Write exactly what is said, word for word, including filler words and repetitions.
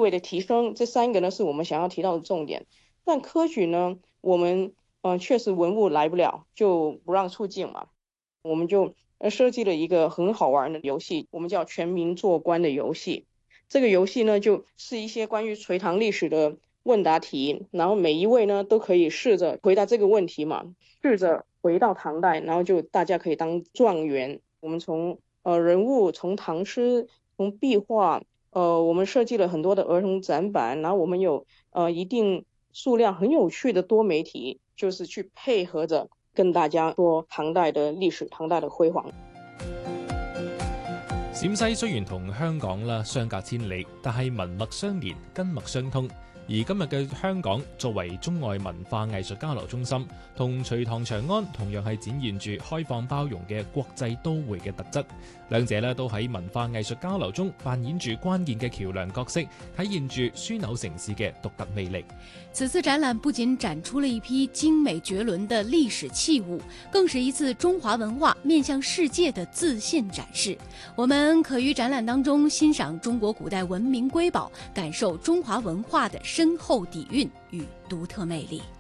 位的提升，这三个呢是我们想要提到的重点。但科举呢，我们呃确实文物来不了，就不让出境嘛，我们就呃设计了一个很好玩的游戏，我们叫全民做官的游戏。这个游戏呢，就是一些关于隋唐历史的问答题，然后每一位呢都可以试着回答这个问题嘛，试着回到唐代，然后就大家可以当状元。我们从呃人物，从唐诗，从壁画，呃，我们设计了很多的儿童展板，然后我们有呃一定数量很有趣的多媒体，就是去配合着跟大家说唐代的歷史，唐代的輝煌。 陝西雖然同香港啦相隔千里，但係文脈相連，根脈相通。而今日嘅香港作為中外文化藝術交流中心，同隋唐長安同樣係展現住開放包容嘅國際都會嘅特質。兩者咧都喺文化藝術交流中扮演住關鍵嘅橋梁角色，體現住樞紐城市嘅獨特魅力。 此次展覽不僅展出了一批精美絕倫的歷史器物，更是一次中華文化面向世界的自信展示。我們可於展覽當中欣賞中國古代文明瑰寶，感受中華文化的深厚底蘊與獨特魅力。